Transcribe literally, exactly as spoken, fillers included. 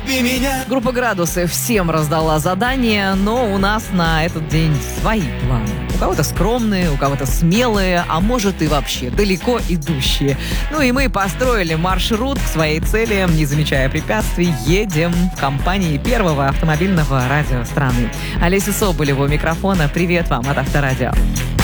Группа «Градусы» всем раздала задание, но у нас на этот день свои планы. У кого-то скромные, у кого-то смелые, а может и вообще далеко идущие. Ну и мы построили маршрут к своей цели, не замечая препятствий, едем в компании первого автомобильного радио страны. Олеся Соболева у микрофона. Привет вам от Авторадио.